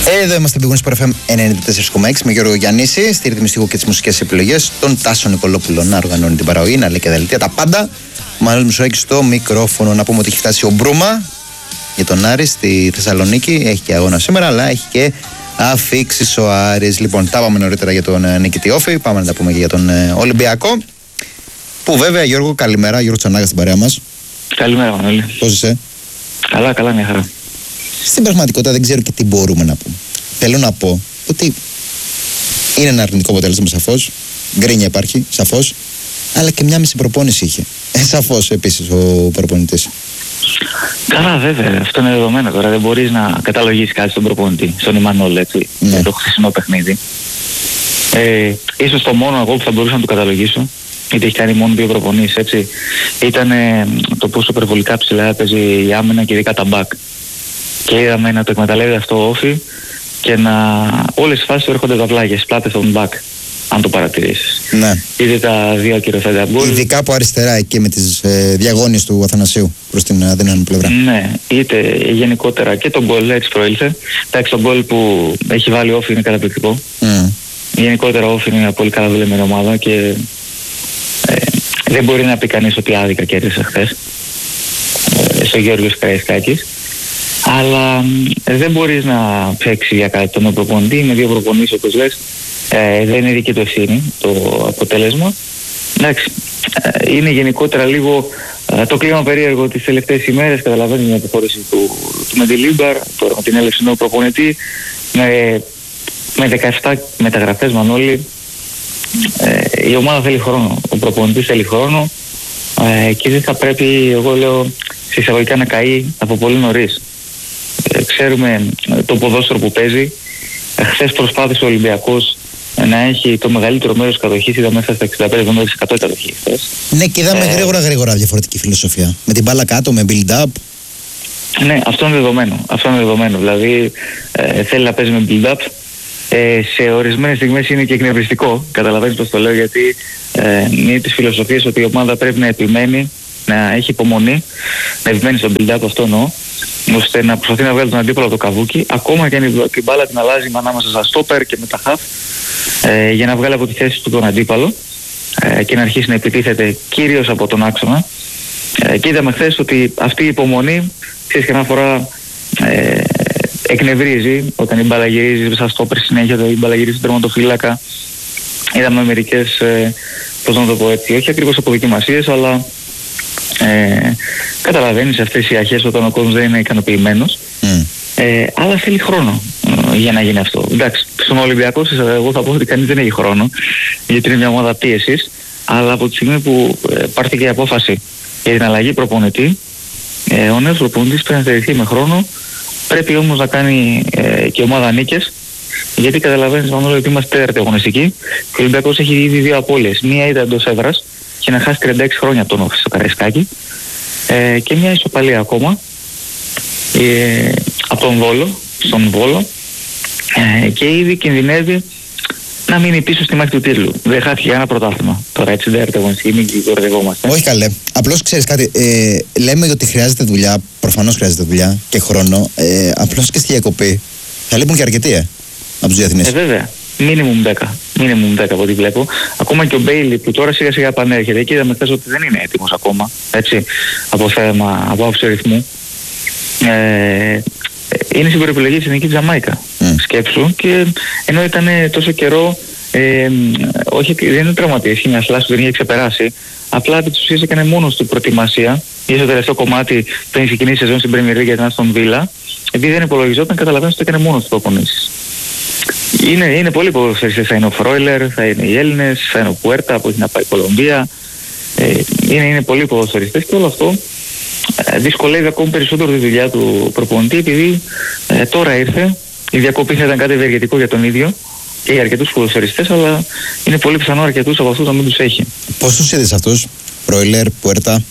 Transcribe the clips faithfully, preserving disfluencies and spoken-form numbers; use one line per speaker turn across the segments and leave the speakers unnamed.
Εδώ είμαστε πηγούνι Sport εφ εμ ενενήντα τέσσερα κόμμα έξι με Γιώργο Γιαννήση, στη ρυθμιστικό και τις μουσικές επιλογές, τον Τάσο Νικολόπουλο να οργανώνει την παραγωγή, να λέει και δελτία, τα πάντα. Μανώλης Μουσουράκης στο μικρόφωνο. Να πούμε ότι έχει φτάσει ο Μπρούμα για τον Άρη στη Θεσσαλονίκη. Έχει και αγώνα σήμερα, αλλά έχει και αφήξεις ο Άρης. Λοιπόν, τα πάμε νωρίτερα για τον νικητή Όφη. Πάμε να τα πούμε και για τον Ολυμπιακό. Που βέβαια, Γιώργο, καλημέρα. Γιώργο Τσανάγα στην παρέα μας.
Καλημέρα, Μανώλη.
Πώς είσαι?
Καλά, καλά, μια χαρά.
Στην πραγματικότητα δεν ξέρω και τι μπορούμε να πούμε. Θέλω να πω ότι είναι ένα αρνητικό αποτέλεσμα, σαφώς. Γκρίνια υπάρχει, σαφώς. Αλλά και μια μισή προπόνηση είχε. Ε, σαφώς επίσης ο προπονητής.
Καλά, βέβαια, αυτό είναι δεδομένο τώρα. Δεν μπορείς να καταλογίσεις κάτι στον προπονητή, στον Ιμανόλ, έτσι, ναι. Για το χθεσινό παιχνίδι. Ε, ίσως το μόνο εγώ που θα μπορούσα να του καταλογίσω, γιατί έχει κάνει μόνο δύο προπονήσεις, έτσι, ήταν ε, το πόσο υπερβολικά ψηλά έπαιζε η άμυνα και ειδικά τα μπακ. Και είδαμε να το εκμεταλλεύει αυτό ο Όφη και να όλες τις φάσεις του έρχονται τα πλάγια, πλάτες των μπακ, αν το παρατηρήσεις. Ναι. Είδε τα δύο ακυρωθέντα γκολ. Ειδικά
από αριστερά εκεί με τις ε, διαγώνιες του Αθανασίου προς την αδύναμη πλευρά.
Ναι, είτε γενικότερα και τον γκολ έτσι προήλθε. Εντάξει, τον γκολ που έχει βάλει ο Όφη είναι καταπληκτικό. Mm. Γενικότερα ο Όφη είναι μια πολύ καλά δουλεμένη ομάδα και ε, δεν μπορεί να πει κανείς ότι άδικα κέρδισε χθες ε, στο Γεώργιος Καραϊσκάκης. Αλλά ε, δεν μπορείς να παίξεις για κάτι τον προπονητή με δύο προπονήσεις όπως λες. Ε, δεν είναι δική του ευθύνη το αποτέλεσμα. Εντάξει, ε, είναι γενικότερα λίγο ε, το κλίμα περίεργο τις τελευταίες ημέρες. Καταλαβαίνεις την αποχώρηση του, του Μεντιλίμπαρ, το, την έλευση νέου προπονητή με, με δεκαεπτά μεταγραφές, Μανώλη. Ε, η ομάδα θέλει χρόνο, ο προπονητής θέλει χρόνο ε, και δεν θα πρέπει, εγώ λέω, συσσαγωγικά να καεί από πολύ νωρίς. Ε, ξέρουμε το ποδόσφαιρο που παίζει. Ε, χθες προσπάθησε ο Ολυμπιακός να έχει το μεγαλύτερο μέρος κατοχής, είδα μέσα στα εξήντα πέντε εβδομήντα τοις εκατό κατοχή χθες.
Ναι, και είδαμε ε, γρήγορα γρήγορα διαφορετική φιλοσοφία. Με την μπάλα κάτω, με build-up.
Ναι, αυτό είναι δεδομένο. Αυτό είναι δεδομένο. Δηλαδή ε, θέλει να παίζει με build-up. Ε, σε ορισμένες στιγμές είναι και εκνευριστικό. Καταλαβαίνεις πώς το λέω, γιατί ε, είναι τις φιλοσοφίες ότι η ομάδα πρέπει να επιμένει, να έχει υπομονή, να επιμένει στο build-up, αυτό εννοώ, ώστε να προσπαθεί να βγάλει τον αντίπαλο από το καβούκι, ακόμα και αν την μπάλα την αλλάζει με ανάμεσα στα στόπερ και με τα χαφ, ε, για να βγάλει από τη θέση του τον αντίπαλο ε, και να αρχίσει να επιτίθεται κυρίως από τον άξονα. Ε, και είδαμε χθες ότι αυτή η υπομονή, ξέρεις, καμιά φορά ε, εκνευρίζει όταν η μπάλα γυρίζει στα στόπερ συνέχεια, η μπάλα γυρίζει στον τερματοφύλακα. Είδαμε μερικές, ε, πώς να το πω έτσι, όχι ακριβώς αποδοκιμασίες, αλλά Ε, καταλαβαίνεις αυτές οι αρχές όταν ο κόσμος δεν είναι ικανοποιημένος. Mm. Ε, αλλά θέλει χρόνο ε, για να γίνει αυτό. Εντάξει, στον Ολυμπιακό εγώ θα πω ότι κανείς δεν έχει χρόνο, γιατί είναι μια ομάδα πίεσης, αλλά από τη στιγμή που ε, πάρθηκε η απόφαση για την αλλαγή προπονητή, ε, ο νέος προπονητής πρέπει να στερηθεί με χρόνο. Πρέπει όμως να κάνει ε, και ομάδα νίκες, γιατί καταλαβαίνεις, Μανώλη, ότι είμαστε τέταρτη αγωνιστική και ο Ολυμπιακός έχει ήδη δύο απώλειες. Μία ήταν εντός έδρας και να χάσει τριάντα έξι χρόνια από τον Όφη στο Καραϊσκάκι, ε, και μια ισοπαλία ακόμα ε, από τον Βόλο, στον Βόλο, ε, και ήδη κινδυνεύει να μείνει πίσω στη μάχη του τίτλου. Δεν χάθηκε ένα πρωτάθλημα τώρα, έτσι δεν έρθει, μην κορδευόμαστε.
Όχι καλέ. Απλώς ξέρεις κάτι, ε, λέμε ότι χρειάζεται δουλειά, προφανώς χρειάζεται δουλειά και χρόνο, ε, απλώς και στη διακοπή θα λείπουν και αρκετοί ε, από τους διεθνείς.
Ε, βέβαια. Μίνιμουμ δέκα. Μίνιμουμ δέκα από ό,τι βλέπω. Ακόμα και ο Μπέιλι που τώρα σιγά σιγά επανέρχεται και είδαμε χθες ότι δεν είναι έτοιμος ακόμα. Έτσι, από θέμα, από άποψη ρυθμού. Ε, είναι στην προεπιλογή της εθνικής Τζαμάικα. Mm. Σκέψου. Και ενώ ήταν τόσο καιρό, ε, όχι, δεν είναι τραυματίας, είχε μια θλάση που δεν είχε ξεπεράσει. Απλά επί της ουσίας έκανε μόνος του προετοιμασία. Ή στο τελευταίο κομμάτι που είχε ξεκινήσει η σεζόν στην Premier League για την Aston Villa. Επειδή δεν υπολογιζόταν, καταλαβαίνεις ότι έκανε μόνος του προπονήσεις. Είναι, είναι πολύ ποδοσφαιριστές, θα είναι ο Φρόιλερ, θα είναι οι Έλληνες, θα είναι ο Πουέρτα που έχει να πάει η Κολομβία. Ε, είναι, είναι πολύ ποδοσφαιριστές και όλο αυτό ε, δυσκολεύει ακόμη περισσότερο τη δουλειά του προπονητή, επειδή ε, τώρα ήρθε, η διακοπή θα ήταν κάτι ευεργετικό για τον ίδιο και για αρκετούς ποδοσφαιριστές, αλλά είναι πολύ πιθανό αρκετούς από αυτούς να μην τους έχει.
Πώς τους είδες αυτούς, Φρόιλερ, Πουέρτα?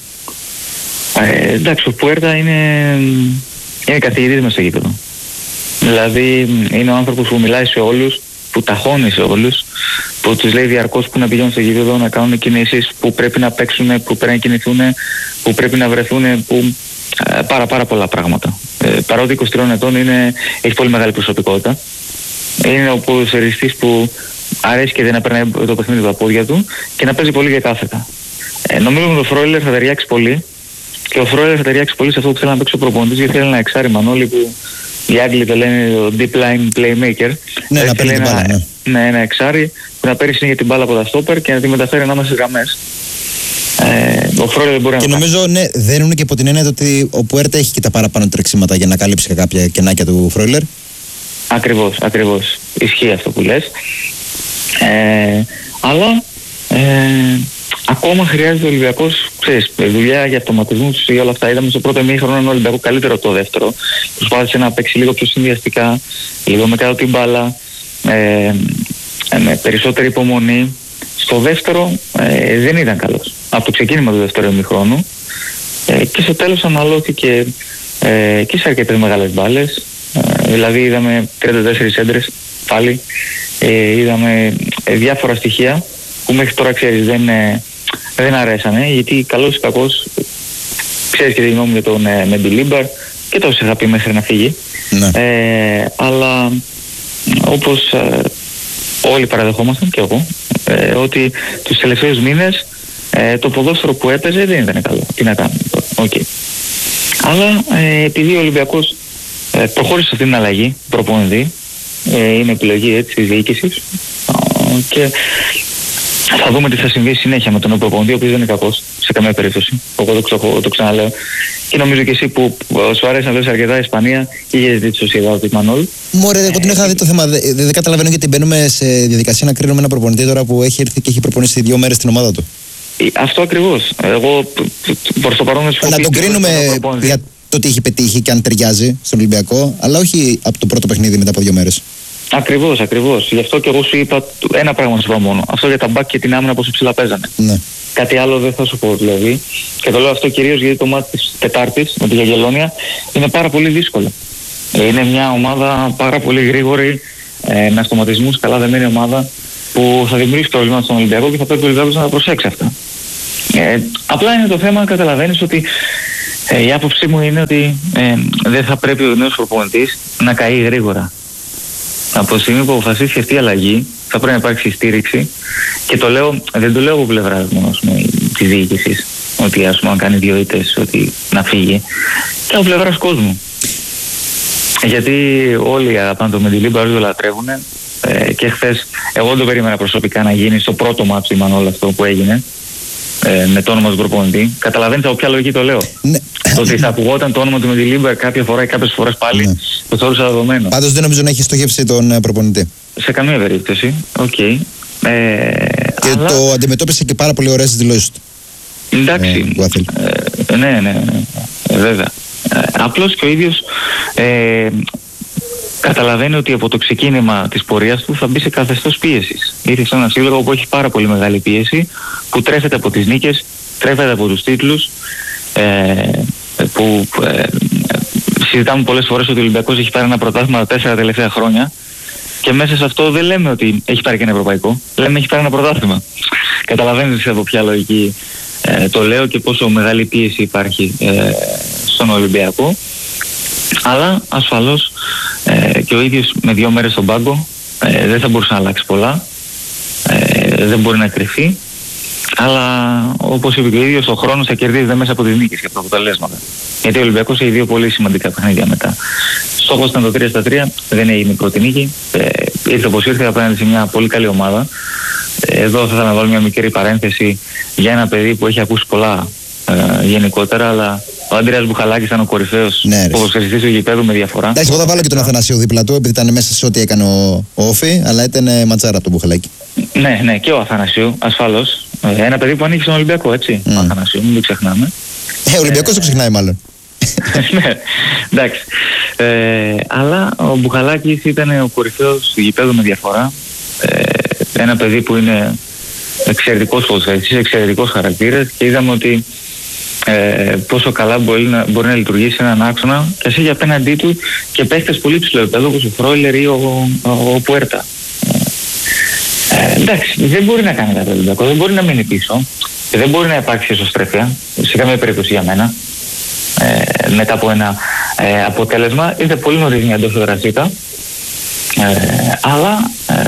Ε, εντάξει, ο Πουέρτα είναι, είναι καθηγητής μες στο γήπεδο. Δηλαδή είναι ο άνθρωπος που μιλάει σε όλους, που ταχώνει σε όλους, που τους λέει διαρκώς που να πηγαίνουν στο γήπεδο, να κάνουν κινήσεις, που πρέπει να παίξουν, που πρέπει να κινηθούν, που πρέπει να βρεθούν, που ε, πάρα πάρα πολλά πράγματα. Ε, παρότι είκοσι τριών ετών είναι, έχει πολύ μεγάλη προσωπικότητα. Είναι ο ποδοσφαιριστής που αρέσει και δεν περνάει το παιχνίδι από τα πόδια του και να παίζει πολύ για κάθετα. Ε, νομίζω ότι ο Φρόιλερ θα ταιριάξει πολύ και ο Φρόιλερ θα ταιριάξει πολύ σε αυτό που θέλει να παίξει ο προπονητής, γιατί θέλει να εξάρει Μανώλη που οι Άγγλοι το λένε το deep line playmaker.
Ναι, να παίρνει την μπάλα, ναι.
Ναι, ένα εξάρι που να παίρνει συνέχεια την μπάλα από τα στόπερ και να τη μεταφέρει ανάμεσα στις γραμμές. Ε, ο Φρόιλερ δεν μπορεί
και
να
νομίζω, κάνει. Ναι, δένουν και υπό την έννοια ότι ο Πουέρτα έχει και τα παραπάνω τρεξίματα για να καλύψει και κάποια κενάκια του Φρόιλερ.
Ακριβώς, ακριβώς. Ισχύει αυτό που λες. Ε, αλλά ε, ακόμα χρειάζεται ο Ολυμπιακός, ξέρεις, δουλειά για αυτοματισμούς ή όλα αυτά. Είδαμε στο πρώτο ημίχρονο έναν Ολυμπιακό καλύτερο από το δεύτερο. Προσπάθησε να παίξει λίγο πιο συνδυαστικά, λίγο με κάτω την μπάλα, ε, με περισσότερη υπομονή. Στο δεύτερο ε, δεν ήταν καλός. Από το ξεκίνημα του δεύτερου ημίχρονου ε, και στο τέλος αναλώθηκε ε, και σε αρκετές μεγάλες μπάλες. Ε, δηλαδή είδαμε τριάντα τέσσερις έντρες πάλι. Ε, είδαμε ε, διάφορα στοιχεία που μέχρι τώρα, ξέρεις, δεν, ε, δεν αρέσανε, γιατί καλός ή κακός, ξέρεις και τη γνώμη για τον ε, Μεντιλίμπαρ και το είχα πει μέχρι να φύγει.
Ναι.
Ε, αλλά όπως ε, όλοι παραδεχόμασταν και εγώ, ε, ότι τους τελευταίους μήνες ε, το ποδόσφαιρο που έπαιζε δεν ήταν καλό. Τι να κάνουμε τώρα. Okay. Αλλά ε, επειδή ο Ολυμπιακός ε, προχώρησε σε αυτήν την αλλαγή προπονητή, ε, είναι επιλογή έτσι της διοίκησης ε, και θα δούμε τι θα συμβεί συνέχεια με τον προπονητή, ο οποίος δεν είναι κακός σε καμία περίπτωση. Εγώ το, ξα, το ξαναλέω. Και νομίζω και εσύ που σου αρέσει να βλέπεις αρκετά Ισπανία και είχες δει τη Σοσιεδάδ του Μανώλη.
Μωρέ, εγώ την είχα δει το θέμα. Δεν δε καταλαβαίνω γιατί μπαίνουμε σε διαδικασία να κρίνουμε ένα προπονητή τώρα που έχει έρθει και έχει προπονήσει δύο μέρες την ομάδα του.
Αυτό ακριβώς. Εγώ προς το παρόν δεν σου πω.
Να τον κρίνουμε για το τι έχει πετύχει και αν ταιριάζει στον Ολυμπιακό, αλλά όχι από το πρώτο παιχνίδι μετά από δύο μέρες.
Ακριβώς, ακριβώς. Γι' αυτό και εγώ σου είπα ένα πράγμα σου είπα μόνο. Αυτό για τα μπακ και την άμυνα πόσο ψηλά παίζανε.
Ναι.
Κάτι άλλο δεν θα σου πω δηλαδή. Και το λέω αυτό κυρίως γιατί το μάτι της Τετάρτης με τη Γιαγγελόνια είναι πάρα πολύ δύσκολο. Είναι μια ομάδα πάρα πολύ γρήγορη, ε, με αυτοματισμούς, καλά δεμένη ομάδα που θα δημιουργήσει προβλήματα στον Ολυμπιακό και θα πρέπει ο Ολυμπιακός να τα προσέξει αυτά. Ε, απλά είναι το θέμα, καταλαβαίνεις ότι ε, η άποψή μου είναι ότι ε, δεν θα πρέπει ο νέος προπονητής να καεί γρήγορα. Από τη στιγμή που αποφασίστηκε αυτή η αλλαγή, θα πρέπει να υπάρξει στήριξη και το λέω, δεν το λέω από πλευράς μόνο της διοίκησης, ότι ας πούμε αν κάνει δύο ήττες, ότι να φύγει, και από πλευράς κόσμου. Γιατί όλοι αγαπάνε το Μεντιλίμπαρ, όλοι το λατρεύουν ε, και χθες εγώ δεν το περίμενα προσωπικά να γίνει στο πρώτο μάτσο όλο αυτό που έγινε. Ε, με το όνομα του προπονητή. Καταλαβαίνετε από ποια λογική το λέω. Ναι. Το ότι θα ακουγόταν το όνομα του Μεντιλίμπαρ κάποια φορά ή κάποιες φορές πάλι, ναι, το θεώρησα δεδομένο.
Πάντως δεν νομίζω να έχει στοχεύσει τον προπονητή.
Σε καμία περίπτωση. Οκ. Okay. Ε,
και αλλά... το αντιμετώπισε και πάρα πολύ ωραία στις δηλώσεις του.
Εντάξει. Ε, ε, ναι, ναι, ναι. Ε, βέβαια. Ε, απλώς και ο ίδιος ε, καταλαβαίνει ότι από το ξεκίνημα της πορείας του θα μπει σε καθεστώς πίεσης. Ήρθε σε ένα σύλλογο που έχει πάρα πολύ μεγάλη πίεση, που τρέφεται από τις νίκες, τρέφεται από τους τίτλους, ε, που ε, συζητάμε πολλές φορές ότι ο Ολυμπιακός έχει πάρει ένα πρωτάθλημα τα τέσσερα τελευταία χρόνια και μέσα σε αυτό δεν λέμε ότι έχει πάρει και ένα ευρωπαϊκό, λέμε έχει πάρει ένα πρωτάθλημα. Καταλαβαίνετε από ποια λογική ε, το λέω και πόσο μεγάλη πίεση υπάρχει ε, στον Ολυμπιακό. Αλλά ασφαλώς ε, και ο ίδιος με δύο μέρες στον πάγκο ε, δεν θα μπορούσε να αλλάξει πολλά, ε, δεν μπορεί να κρυφεί, αλλά όπως είπε και ο ίδιος, ο χρόνος θα κερδίζεται μέσα από τις νίκες και από τα αποτελέσματα. Γιατί ο Ολυμπιακός έχει δύο πολύ σημαντικά παιχνίδια μετά. Στόχος ήταν το τρία στα τρία, δεν έγινε η πρώτη νίκη, ε, ήρθε όπως ήρθε απέναντι σε μια πολύ καλή ομάδα. Ε, εδώ θα ήθελα να βάλω μια μικρή παρένθεση για ένα παιδί που έχει ακούσει πολλά ε, γενικότερα, αλλά ο Αντρέας Μπουχαλάκης ήταν ο κορυφαίος ναι, ποδοσφαιριστής του γηπέδου με διαφορά. Εντάξει,
εγώ θα βάλω και τον Αθανασίου δίπλα του, επειδή ήταν μέσα σε ό,τι έκανε ο, ο Όφη, αλλά ήταν ε, ματσάρα από τον Μπουχαλάκη.
Ναι, ναι, και ο Αθανασίου, ασφαλώς. Ε, ένα παιδί που ανήκει στον Ολυμπιακό, έτσι. Mm. Ο Αθανασίου, μην το ξεχνάμε.
Ε, ο Ολυμπιακός ε, το ξεχνάει, μάλλον.
Ναι, εντάξει. Ε, αλλά ο Μπουχαλάκης ήταν ο κορυφαίος του γηπέδου με διαφορά. Ε, ένα παιδί που είναι εξαιρετικός ποδοσφαιριστής, εξαιρετικός χαρακτήρας και είδαμε ότι Ε, πόσο καλά μπορεί να, μπορεί να λειτουργήσει έναν άξονα και ας έχει απέναντί του και παίχτες πολύ ψηλό επίπεδο όπως ο Φρόιλερ ή ο, ο, ο Πουέρτα. Ε, εντάξει, δεν μπορεί να κάνει κάτι Ολυμπιακό, δεν μπορεί να μείνει πίσω και δεν μπορεί να υπάρξει εσωστρέφεια σε καμία περίπτωση για μένα. ε, μετά από ένα ε, αποτέλεσμα. Ήρθε πολύ νωρίς μια εντός Ρασίτα, ε, αλλά ε,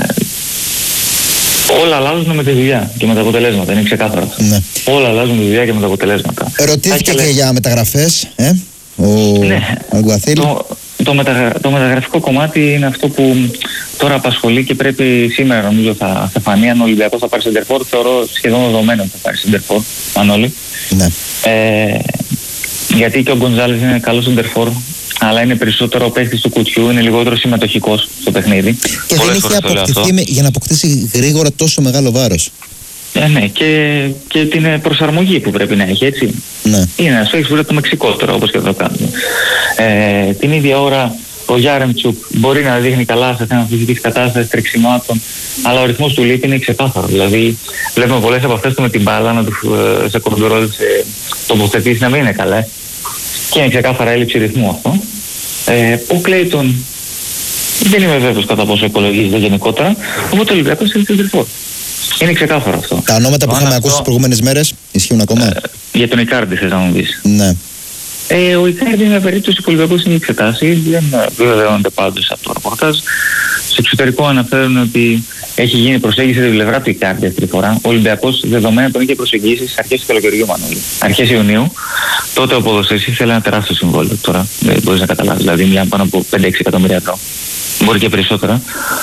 όλα αλλάζουν με τη δουλειά και με τα αποτελέσματα, είναι ξεκάθαρο. Ναι. Όλα αλλάζουν με τη δουλειά και με τα αποτελέσματα.
Ρωτήθηκε και για μεταγραφές, ε, ο
ναι,
Αλγκουαθίλ.
Το, το, μεταγρα, το μεταγραφικό κομμάτι είναι αυτό που τώρα απασχολεί και πρέπει σήμερα, νομίζω, θα, θα φανεί αν ο Ολυμπιακός θα πάρει σεντερφόρ. Θεωρώ σχεδόν δεδομένο ότι θα πάρει σεντερφόρ, Μανώλη. Ναι. Ε, γιατί και ο Γκονζάλες είναι καλός σεντερφόρ, αλλά είναι περισσότερο παίκτης του κουτιού, είναι λιγότερο συμμετοχικός στο παιχνίδι.
Και δεν έχει αποκτηθεί με, για να αποκτήσει γρήγορα τόσο μεγάλο βάρος.
Ε, ναι, και, και την προσαρμογή που πρέπει να έχει, έτσι. Ναι. Είναι ένας παίκτης που είναι το Μεξικό τώρα, όπως και εδώ κάνουμε. Ε, την ίδια ώρα ο Γιάρεμτσουκ μπορεί να δείχνει καλά σε θέμα φυσικής κατάστασης, τρεξιμάτων, αλλά ο ρυθμός του λείπει είναι ξεκάθαρο. Δηλαδή, βλέπουμε πολλές από αυτές του με την μπάλα να του σε κοντρόλ, σε τοποθετήσει να μην είναι καλά. Και είναι ξεκάθαρα έλλειψη ρυθμού αυτό. Ε, ο Κλέιτον δεν είμαι βέβαιος κατά πόσο υπολογίζεται γενικότερα, οπότε ο Ολυμπιακός είναι σεντερφόρ. Είναι ξεκάθαρο αυτό.
Τα ονόματα που είχαμε αυτό... ακούσει τις προηγούμενες μέρες ισχύουν ακόμα. Ε,
για τον Ικάρντι θες να μου πεις.
Ναι.
Ε, ο Ικάρντι είναι μια περίπτωση που ο Ολυμπιακός είναι εξετάσει, δεν βεβαιώνεται πάντως από το ρεπορτάζ. Στο εξωτερικό αναφέρουν ότι έχει γίνει προσέγγιση στην πλευρά του Ικάρντι αυτή τη φορά. Ο Ολυμπιακός δεδομένα τον είχε προσεγγίσει στις αρχές του καλοκαιριού, Μανώλη. Αρχές Ιουνίου. Τότε ο ποδοσφαιριστής ήθελε ένα τεράστιο συμβόλαιο. Τώρα δεν μπορείς να καταλάβεις. Δηλαδή μια πάνω από πέντε έξι εκατομμύρια ευρώ. Μπορεί και περισσότερα.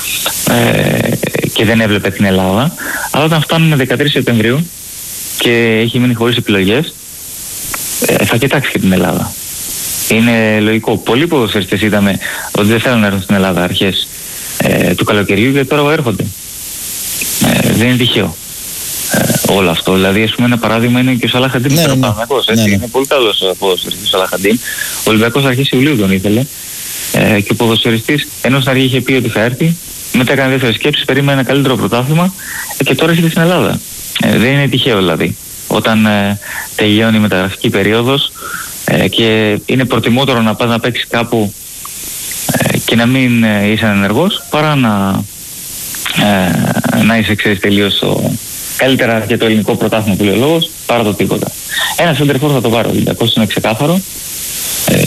Ε, και δεν έβλεπε την Ελλάδα. Αλλά όταν φτάνουμε δεκατρείς Σεπτεμβρίου και έχει μείνει χωρίς επιλογές, ε, θα κοιτάξει και την Ελλάδα. Είναι λογικό. Πολλοί ποδοσφαιριστές είδαμε ότι δεν θέλουν να έρθουν στην Ελλάδα αρχές ε, του καλοκαιριού και τώρα έρχονται. Ε, δεν είναι τυχαίο ε, όλο αυτό. Δηλαδή, ας πούμε, ένα παράδειγμα είναι και ο Σαλαχαντίν. Ναι, ναι, ναι. Ναι, ναι. Είναι πολύ καλός ποδοσφαιριστής ο Σαλαχαντίν. Ο Ολυμπιακός αρχές Ιουλίου τον ήθελε. Ε, και ο ποδοσφαιριστής, ενώ στην αρχή είχε πει ότι θα έρθει, μετά έκανε δεύτερες σκέψεις, περίμενε ένα καλύτερο πρωτάθλημα ε, και τώρα έρχεται στην Ελλάδα. Ε, δεν είναι τυχαίο δηλαδή. Όταν ε, τελειώνει η μεταγραφική περίοδος ε, και είναι προτιμότερο να πας να παίξεις κάπου ε, και να μην ε, είσαι ενεργός παρά να, ε, να είσαι, ξέρεις, τελείως το, καλύτερα για το ελληνικό πρωτάθλημα που λέει ο λόγος, παρά το τίποτα. Ένα σεντερφόρ θα το πάρει ο Ολυμπιακός, είναι ξεκάθαρο. Ε,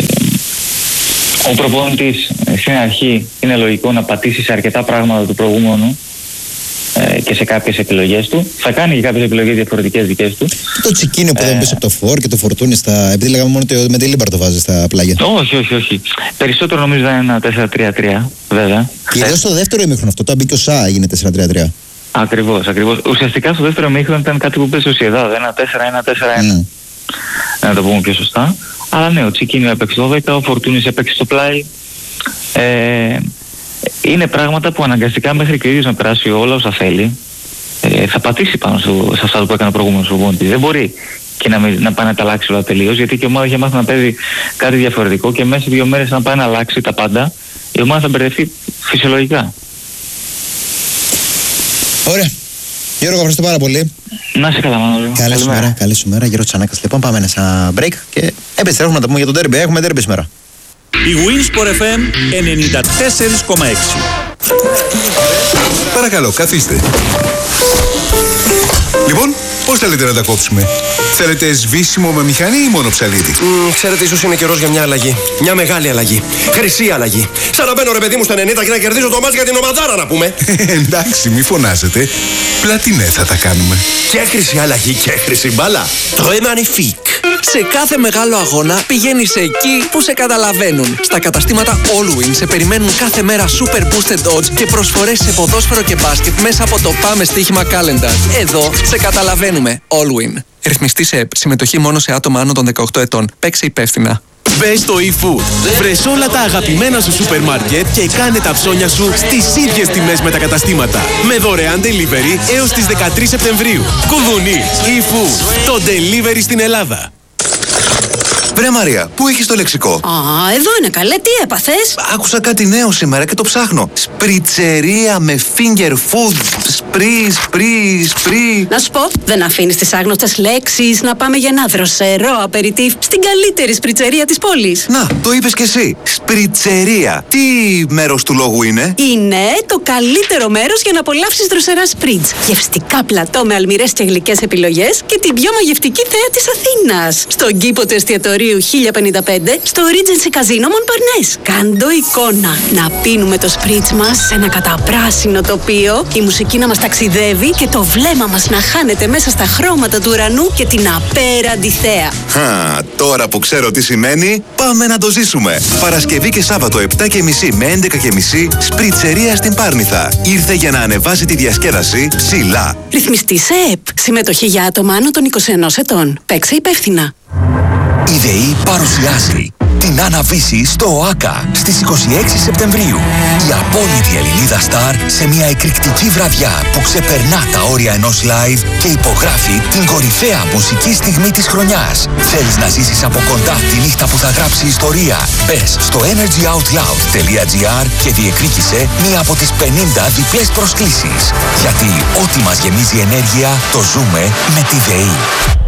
Ο προπονητής στην αρχή είναι λογικό να πατήσει σε αρκετά πράγματα του προηγούμενου ε, και σε κάποιες επιλογές του. Θα κάνει και κάποιες επιλογές διαφορετικές δικές του.
Το Τσικίνιο που ε, δεν πίσω από το Φορ και το Φορτούνι στα... επειδή λέγαμε μόνο ότι με τη Λίμπαρ το βάζει στα πλάγια.
Όχι, όχι, όχι. Περισσότερο νομίζω είναι ένα τέσσερα τρία τρία, βέβαια.
Κυρίως στο δεύτερο ημίχρονο αυτό, το μπήκε ο Σα έγινε τέσσερα τρία τρία.
Ακριβώς, ακριβώς. Ουσιαστικά στο δεύτερο ημίχρονο ήταν κάτι που πέσει ο Σιεδάδ, ένα τέσσερα ένα τέσσερα ένα. Mm. Να το πούμε πιο σωστά. Αλλά ναι, ο Τσικίνιο έπαιξε το δέκα, ο Φορτούνης έπαιξε στο πλάι. Ε, είναι πράγματα που αναγκαστικά μέχρι και ο ίδιος να περάσει όλα όσα θέλει, ε, θα πατήσει πάνω στο, σε αυτά που έκανε ο προηγούμενος προπονητής. Δεν μπορεί και να, να πάει να τα αλλάξει όλα τελείως, γιατί και η ομάδα είχε μάθει να παίζει κάτι διαφορετικό και μέσα σε δύο μέρες να πάει να αλλάξει τα πάντα, η ομάδα θα μπερδευτεί φυσιολογικά.
Ωραία. Γιώργο, ευχαριστώ πάρα πολύ.
Να είσαι καλά, Μανώλη.
Καλή σου μέρα, καλή σου μέρα. Γιώργο Τσανάκας. Λοιπόν, πάμε ένα break και επιστρέφουμε να τα πούμε για τον ντέρμπι. Έχουμε ντέρμπι σήμερα.
Η Winsport εφ εμ ενενήντα τέσσερα κόμμα έξι.
Παρακαλώ, καθίστε. Λοιπόν, πώς θέλετε να τα κόψουμε? Θέλετε σβήσιμο με μηχανή ή μόνο ψαλίδι?
Mm, ξέρετε, ίσως είναι καιρός για μια αλλαγή. Μια μεγάλη αλλαγή. Χρυσή αλλαγή. Σαν να μπαίνω, ρε παιδί μου, στα ενενήντα και να κερδίζω το μάτς για την ομαδάρα, να πούμε.
Εντάξει, μη φωνάζετε. Πλατινέ θα τα κάνουμε.
Και χρυσή αλλαγή και χρυσή μπάλα. Très magnifique.
Σε κάθε μεγάλο αγώνα πηγαίνεις εκεί που σε καταλαβαίνουν. Στα καταστήματα Allwin σε περιμένουν κάθε μέρα Super Boosted Odds και προσφορές σε ποδόσφαιρο και μπάσκετ μέσα από το Πάμε Στοίχημα Calendar. Εδώ σε καταλαβαίνουμε. Allwin. Ρυθμιστή σε ΕΠ. Συμμετοχή μόνο σε άτομα άνω των δεκαοκτώ ετών. Παίξε υπεύθυνα.
Μπες στο eFood. Βρες όλα τα αγαπημένα σου σούπερ μάρκετ και κάνε τα ψώνια σου στις ίδιες τιμές με τα καταστήματα. Με δωρεάν delivery έως τις δεκατρείς Σεπτεμβρίου. Κουδουνί, eFood. Το delivery στην Ελλάδα.
Βρε Μαρία, πού έχεις το λεξικό?
Α, εδώ είναι καλέ, τι έπαθες?
Άκουσα κάτι νέο σήμερα και το ψάχνω. Σπριτσερία με finger food. Σπρι, σπρι, σπρι.
Να σου πω, δεν αφήνεις τις άγνωστες λέξεις. Να πάμε για ένα δροσερό απεριτίφ στην καλύτερη σπριτσερία της πόλης.
Να, το είπες κι εσύ. Σπριτσερία. Τι μέρος του λόγου είναι?
Είναι το καλύτερο μέρος για να απολαύσεις δροσερά σπριτς. Γευστικά πλατό με αλμυρές και γλυκές επιλογές και την πιο μαγευτική θέα της Αθήνας. Στον κήπο του εστιατορίου Σεπτεμβρίου χίλια πενήντα πέντε στο Regency Casino Montparnasse. Κάντο εικόνα. Να πίνουμε το σπρίτς μας σε ένα καταπράσινο τοπίο, η μουσική να μας ταξιδεύει και το βλέμμα μας να χάνεται μέσα στα χρώματα του ουρανού και την απέραντη θέα.
Χα, τώρα που ξέρω τι σημαίνει, πάμε να το ζήσουμε. Παρασκευή και Σάββατο επτά και μισή με έντεκα και μισή, σπριτσερία στην Πάρνηθα. Ήρθε για να ανεβάσει τη διασκέδαση ψηλά.
Ρυθμιστή σε ΕΠ. Συμμετοχή για άτομα άνω των είκοσι ενός ετών. Παίξε υπεύθυνα.
Η ΔΕΗ παρουσιάζει την Άννα-Βύση στο ΟΑΚΑ στις είκοσι έξι Σεπτεμβρίου. Η απόλυτη Ελληνίδα στάρ σε μια εκρηκτική βραδιά που ξεπερνά τα όρια ενός live και υπογράφει την κορυφαία μουσική στιγμή της χρονιάς. Θέλεις να ζήσεις από κοντά τη νύχτα που θα γράψει ιστορία? Μπες στο energyoutloud τελεία gr και διεκδίκησε μία από τις πενήντα διπλές προσκλήσεις. Γιατί ό,τι μας γεμίζει ενέργεια το ζούμε με τη ΔΕΗ.